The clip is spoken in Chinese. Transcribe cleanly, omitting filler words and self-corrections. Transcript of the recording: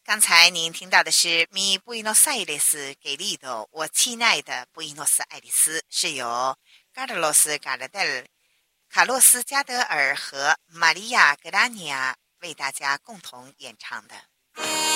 刚才您听到的是米布宜诺斯艾利斯给力的我亲爱的布宜诺斯艾利斯，是由卡德罗斯·卡勒德尔、卡洛斯·加德尔和玛利亚·格拉尼亚为大家共同演唱的。